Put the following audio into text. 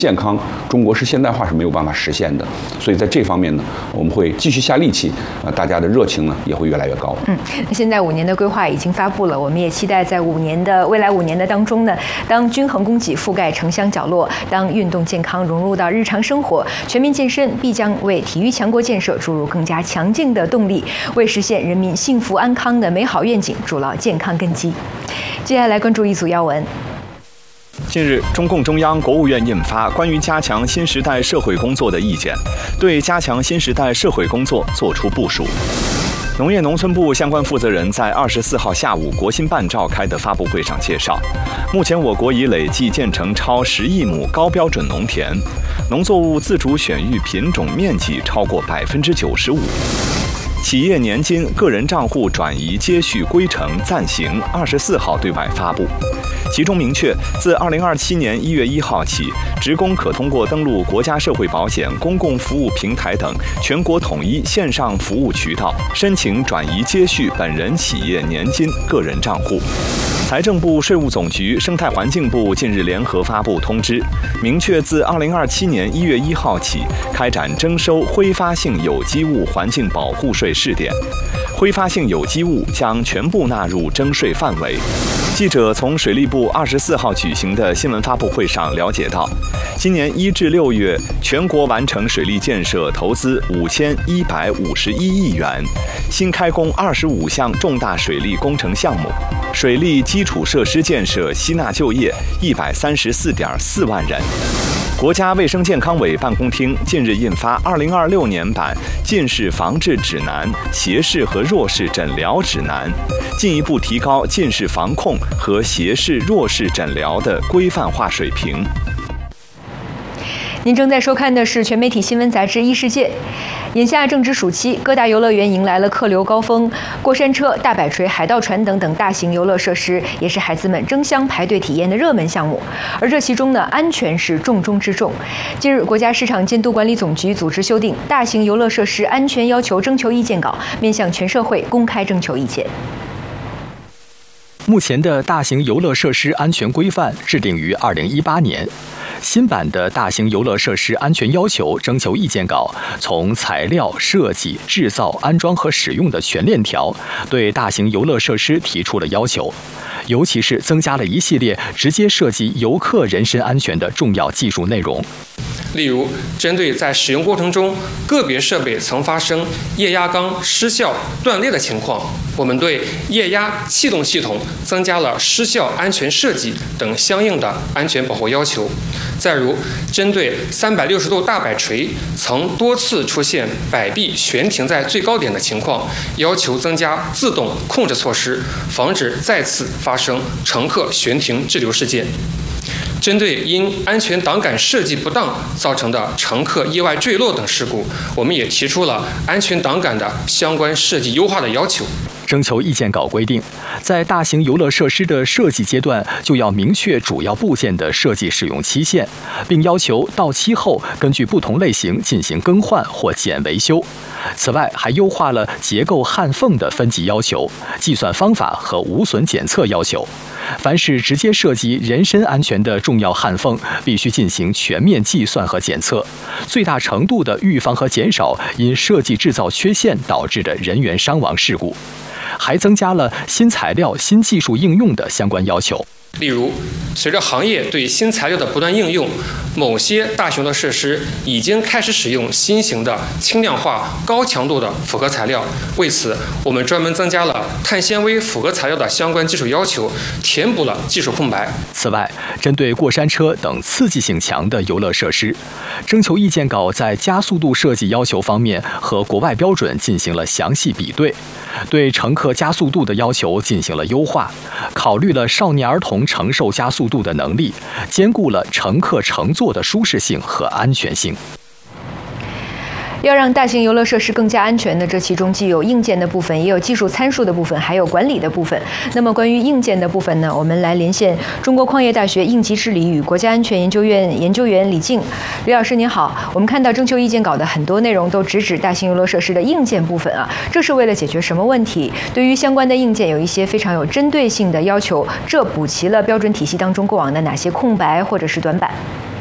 健康，中国式现代化是没有办法实现的，所以在这方面呢，我们会继续下力气，大家的热情呢也会越来越高。 现在5年的规划已经发布了，我们也期待在未来5年的当中呢，当均衡供给覆盖城乡角落，当运动健康融入到日常生活，全民健身必将为体育强国建设注入更加强劲的动力，为实现人民幸福安康的美好愿景筑牢健康根基。接下来关注一组要闻。 近日，中共中央、国务院印发关于加强新时代社会工作的意见，对加强新时代社会工作作出部署。农业农村部相关负责人在24号下午国新办召开的发布会上介绍，目前我国已累计建成超10亿亩高标准农田，农作物自主选育品种面积超过95%。企业年金个人账户转移接续规程暂行24号对外发布，其中明确，自2027年1月1号起，职工可通过登录国家社会保险公共服务平台等全国统一线上服务渠道申请转移接续本人企业年金个人账户。财政部、税务总局、生态环境部近日联合发布通知，明确自2027年1月1号起开展征收挥发性有机物环境保护税试点，挥发性有机物将全部纳入征税范围。记者从水利部24号举行的新闻发布会上了解到，今年1至6月，全国完成水利建设投资5151亿元，新开工25项重大水利工程项目，水利基础设施建设吸纳就业134.4万人。国家卫生健康委办公厅近日印发2026年版近视防治指南、斜视和弱视诊疗指南，进一步提高近视防控和斜视弱视诊疗的规范化水平。 您正在收看的是全媒体新闻杂志《异世界》。眼下正值暑期，各大游乐园迎来了客流高峰，过山车、大摆锤、海盗船等大型游乐设施也是孩子们争相排队体验的热门项目。而这其中呢，安全是重中之重。近日，国家市场监督管理总局组织修订《大型游乐设施安全要求征求意见稿》，面向全社会公开征求意见。 目前的大型游乐设施安全规范制定于2018年。新版的大型游乐设施安全要求征求意见稿，从材料、设计、制造、安装和使用的全链条，对大型游乐设施提出了要求，尤其是增加了一系列直接涉及游客人身安全的重要技术内容。 例如，针对在使用过程中个别设备曾发生液压缸失效、断裂的情况，我们对液压气动系统增加了失效安全设计等相应的安全保护要求。再如，针对360度大摆锤曾多次出现摆臂悬停在最高点的情况，要求增加自动控制措施，防止再次发生乘客悬停滞留事件。针对因安全挡杆设计不当造成的乘客意外坠落等事故，我们也提出了安全挡杆的相关设计优化的要求。 征求意见稿规定，在大型游乐设施的设计阶段就要明确主要部件的设计使用期限，并要求到期后根据不同类型进行更换或减维修。此外，还优化了结构焊缝的分级要求、计算方法和无损检测要求。凡是直接涉及人身安全的重要焊缝，必须进行全面计算和检测，最大程度地预防和减少因设计制造缺陷导致的人员伤亡事故。还增加了新材料、新技术应用的相关要求。 例如，随着行业对新材料的不断应用，某些大型的设施已经开始使用新型的轻量化、高强度的复合材料。为此，我们专门增加了碳纤维复合材料的相关技术要求，填补了技术空白。 此外，针对过山车等刺激性强的游乐设施，征求意见稿在加速度设计要求方面和国外标准进行了详细比对，对乘客加速度的要求进行了优化，考虑了少年儿童承受加速度的能力，兼顾了乘客乘坐的舒适性和安全性。 要让大型游乐设施更加安全呢，这其中既有硬件的部分，也有技术参数的部分，还有管理的部分。那么关于硬件的部分呢，我们来连线中国矿业大学应急治理与国家安全研究院研究员李静。李老师您好，我们看到征求意见稿的很多内容都直指大型游乐设施的硬件部分啊，这是为了解决什么问题？对于相关的硬件有一些非常有针对性的要求，这补齐了标准体系当中过往的哪些空白或者是短板？